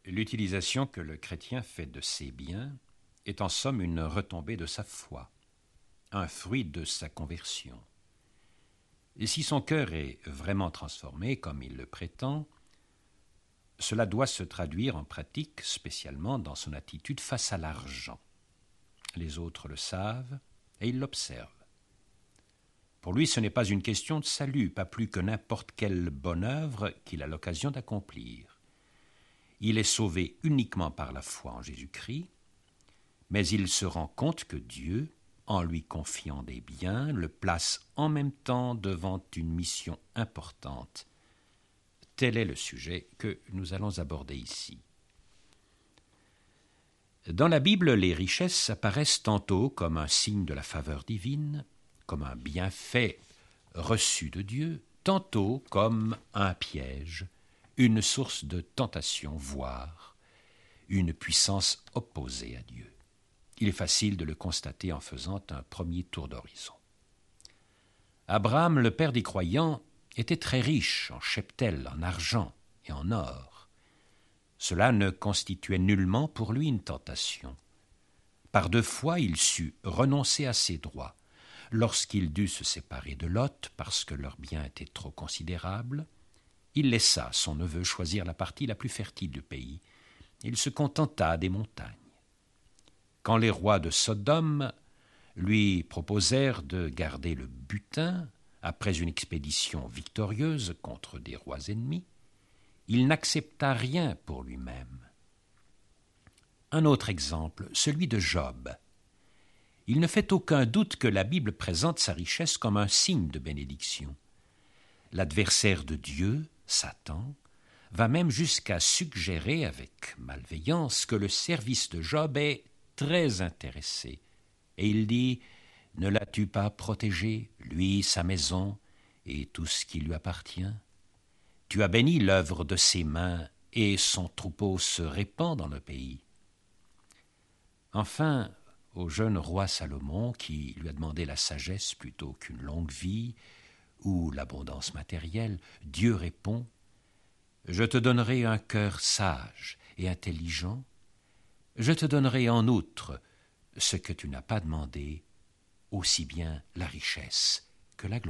L'utilisation que le chrétien fait de ses biens est en somme une retombée de sa foi, un fruit de sa conversion. Et si son cœur est vraiment transformé, comme il le prétend, cela doit se traduire en pratique, spécialement dans son attitude face à l'argent. Les autres le savent et ils l'observent. Pour lui, ce n'est pas une question de salut, pas plus que n'importe quelle bonne œuvre qu'il a l'occasion d'accomplir. Il est sauvé uniquement par la foi en Jésus-Christ, mais il se rend compte que Dieu, en lui confiant des biens, le place en même temps devant une mission importante. Tel est le sujet que nous allons aborder ici. Dans la Bible, les richesses apparaissent tantôt comme un signe de la faveur divine, comme un bienfait reçu de Dieu, tantôt comme un piège, une source de tentation, voire une puissance opposée à Dieu. Il est facile de le constater en faisant un premier tour d'horizon. Abraham, le père des croyants, était très riche en cheptel, en argent et en or. Cela ne constituait nullement pour lui une tentation. Par 2 fois, il sut renoncer à ses droits. Lorsqu'il dut se séparer de Lot parce que leurs biens étaient trop considérables, il laissa son neveu choisir la partie la plus fertile du pays. Il se contenta des montagnes. Quand les rois de Sodome lui proposèrent de garder le butin après une expédition victorieuse contre des rois ennemis, il n'accepta rien pour lui-même. Un autre exemple, celui de Job. Il ne fait aucun doute que la Bible présente sa richesse comme un signe de bénédiction. L'adversaire de Dieu, Satan, va même jusqu'à suggérer avec malveillance que le service de Job est très intéressé. Et il dit « Ne l'as-tu pas protégé, lui, sa maison et tout ce qui lui appartient? Tu as béni l'œuvre de ses mains et son troupeau se répand dans le pays. » Enfin, au jeune roi Salomon, qui lui a demandé la sagesse plutôt qu'une longue vie ou l'abondance matérielle, Dieu répond « Je te donnerai un cœur sage et intelligent, je te donnerai en outre ce que tu n'as pas demandé, aussi bien la richesse que la gloire. »